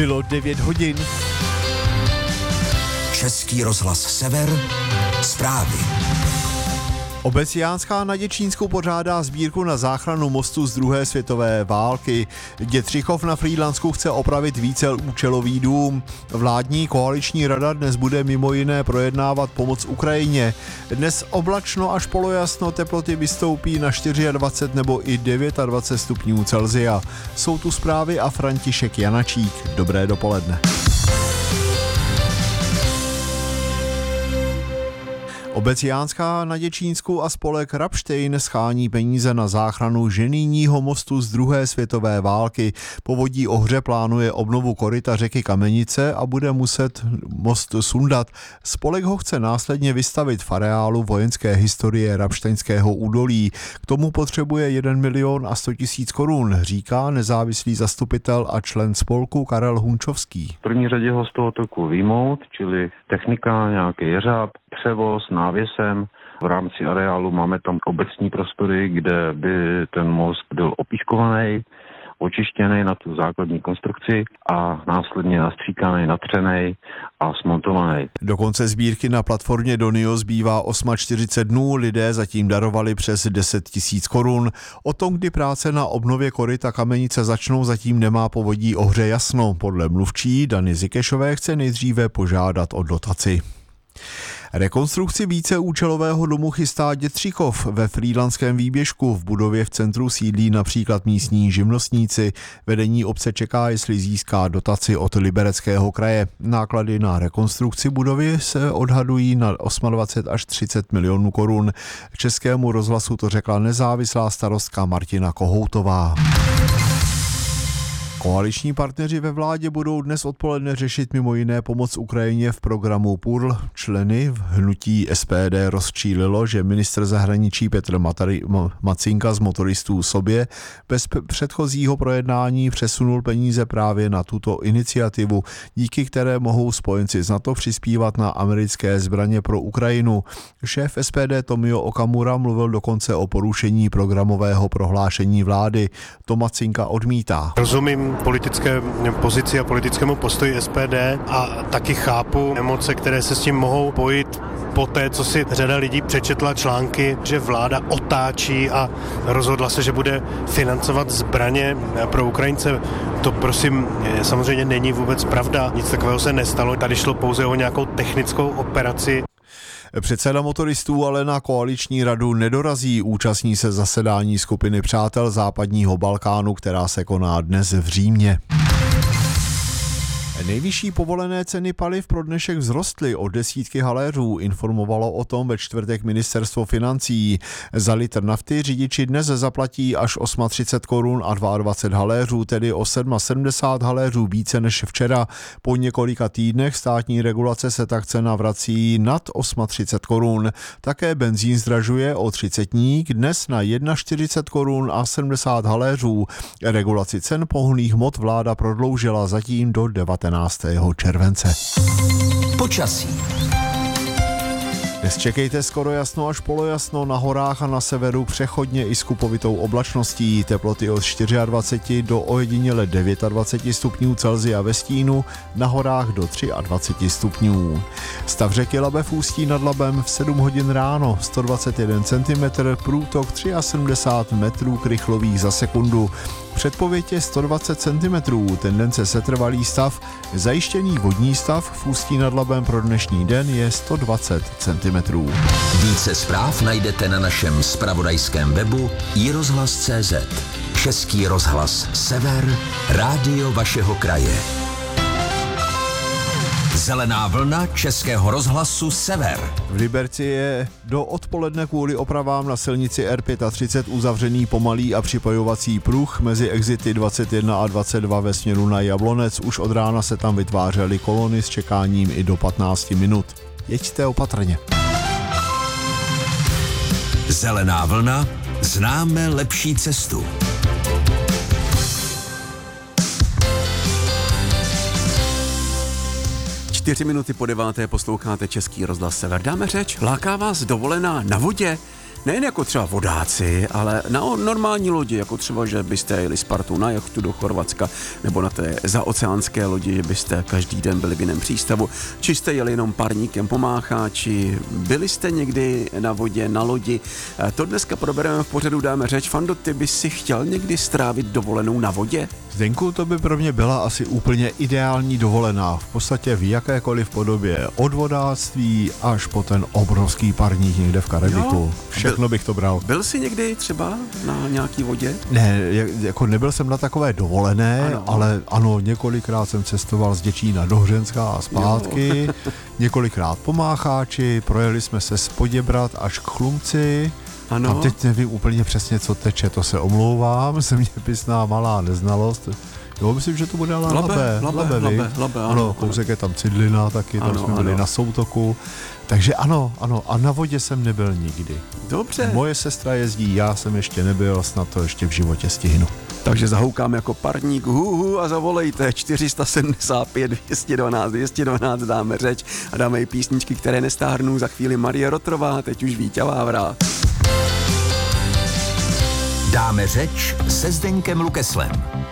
Bylo 9 hodin. Český rozhlas Sever, zprávy. Obec Jánská na Děčínsku pořádá sbírku na záchranu mostu z druhé světové války. Dětřichov na Frýdlansku chce opravit víceúčelový dům. Vládní koaliční rada dnes bude mimo jiné projednávat pomoc Ukrajině. Dnes oblačno až polojasno, teploty vystoupí na 24 nebo i 29 stupňů Celsia. Jsou tu zprávy a František Janačík. Dobré dopoledne. Obec Jánská na Děčínsku a spolek Rabštejn schání peníze na záchranu ženijního mostu z druhé světové války. Povodí Ohře plánuje obnovu koryta řeky Kamenice a bude muset most sundat. Spolek ho chce následně vystavit v areálu vojenské historie Rabštejnského údolí. K tomu potřebuje 1 100 000 korun, říká nezávislý zastupitel a člen spolku Karel Hunčovský. V první řadě ho z toho toku vyjmout, čili technika, nějaký jeřáb, převoz návěsem. V rámci areálu máme tam obecní prostory, kde by ten most byl opískovaný, očištěný na tu základní konstrukci a následně nastříkaný, natřený a smontovaný. Do konce sbírky na platformě Donio zbývá 48 dnů, lidé zatím darovali přes 10 000 korun. O tom, kdy práce na obnově koryta Kamenice začnou, zatím nemá povodí Ohře jasno. Podle mluvčí Dany Zikešové chce nejdříve požádat o dotaci. Rekonstrukci víceúčelového domu chystá Dětřichov ve Frýdlanském výběžku. V budově v centru sídlí například místní živnostníci. Vedení obce čeká, jestli získá dotaci od Libereckého kraje. Náklady na rekonstrukci budovy se odhadují na 28 až 30 milionů korun. Českému rozhlasu to řekla nezávislá starostka Martina Kohoutová. Koaliční partneři ve vládě budou dnes odpoledne řešit mimo jiné pomoc Ukrajině v programu PURL. Členy v hnutí SPD rozčílilo, že ministr zahraničí Petr Macinka z motoristů sobě bez předchozího projednání přesunul peníze právě na tuto iniciativu, díky které mohou spojenci z NATO přispívat na americké zbraně pro Ukrajinu. Šéf SPD Tomio Okamura mluvil dokonce o porušení programového prohlášení vlády. To Macinka odmítá. Rozumím politické pozici a politickému postoji SPD a taky chápu emoce, které se s tím mohou pojít po té, co si řada lidí přečetla články, že vláda otáčí a rozhodla se, že bude financovat zbraně pro Ukrajince. To prosím samozřejmě není vůbec pravda. Nic takového se nestalo. Tady šlo pouze o nějakou technickou operaci. Předseda motoristů ale na koaliční radu nedorazí, účastní se zasedání skupiny přátel západního Balkánu, která se koná dnes v Římě. Nejvyšší povolené ceny paliv pro dnešek vzrostly o desítky haléřů, informovalo o tom ve čtvrtek ministerstvo financí. Za litr nafty řidiči dnes zaplatí až 38 korun a 22 haléřů, tedy o 77 haléřů více než včera. Po několika týdnech státní regulace se tak cena vrací nad 38 korun. Také benzín zdražuje o 30 dník, dnes na 41 korun a 70 haléřů. Regulaci cen pohonných hmot vláda prodloužila zatím do 19. července. Počasí. Dnes čekejte skoro jasno až polojasno, na horách a na severu přechodně i s kupovitou oblačností. Teploty od 24 do ojediněle 29 stupňů Celsia ve stínu, na horách do 23 stupňů. Stav řeky Labe v Ústí nad Labem v 7 hodin ráno 121 cm, průtok 73 metrů krychlových za sekundu. Předpověď je 120 cm, tendence setrvalý stav, zajištěný vodní stav v Ústí nad Labem pro dnešní den je 120 cm. Více zpráv najdete na našem zpravodajském webu iRozhlas.cz. Český rozhlas Sever, rádio vašeho kraje. Zelená vlna Českého rozhlasu Sever. V Liberci je do odpoledne kvůli opravám na silnici R35 uzavřený pomalý a připojovací pruh mezi exity 21 a 22 ve směru na Jablonec. Už od rána se tam vytvářely kolony s čekáním i do 15 minut. Jeďte opatrně. Zelená vlna, známe lepší cestu. 4 minuty po 9. posloucháte Český rozhlas Sever. Dáme řeč, láká vás dovolená na vodě? nejen jako třeba vodáci, ale na normální lodi, jako třeba, že byste jeli s partou na jachtu do Chorvatska, nebo na té zaoceánské lodi, že byste každý den byli v jiném přístavu, či jste jeli jenom parníkem po Mácháči, byli jste někdy na vodě, na lodi. To dneska probereme v pořadu Dáme řeč. Fando, ty bys si chtěl někdy strávit dovolenou na vodě? Zdenku, to by pro mě byla asi úplně ideální dovolená, v podstatě v jakékoliv podobě, od vodáctví až po ten obrovský parník někde v Karibiku. Všechno bych to bral. Byl jsi někdy třeba na nějaký vodě? Ne, jako nebyl jsem na takové dovolené, ano. ale ano, několikrát jsem cestoval z Děčína do Hřenska a zpátky, několikrát po Mácháči, projeli jsme se z Poděbrad až k Chlumci. Ano. Tam teď nevím úplně přesně, co teče, to se omlouvám, zeměpisná malá neznalost. Jo, myslím, že to bude Labe, ano, kousek je tam Cidlina taky, tam jsme byli na Soutoku. Takže ano, a na vodě jsem nebyl nikdy. Dobře. Moje sestra jezdí, já jsem ještě nebyl, snad to ještě v životě stihnu. Takže zahoukám jako parník a zavolejte 475 212 dáme řeč a dáme i písničky, které nestárnou. Za chvíli Marie Rotrová, teď už Víťa Vávra. Dáme řeč se Zdeňkem Lukeslem.